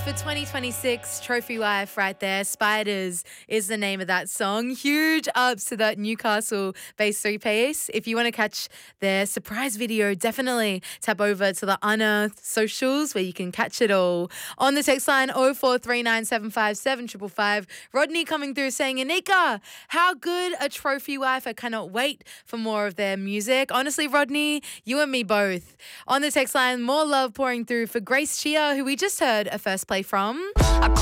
for 2026 Trophy Wife right there. Spiders is the name of that song. Huge ups to that Newcastle-based three-piece. If you want to catch their surprise video, definitely tap over to the Unearthed socials where you can catch it all. On the text line 0439757555, Rodney coming through saying, Anika, how good a Trophy Wife. I cannot wait for more of their music. Honestly, Rodney, you and me both. On the text line, more love pouring through for Grace Chia, who we just heard a first play from.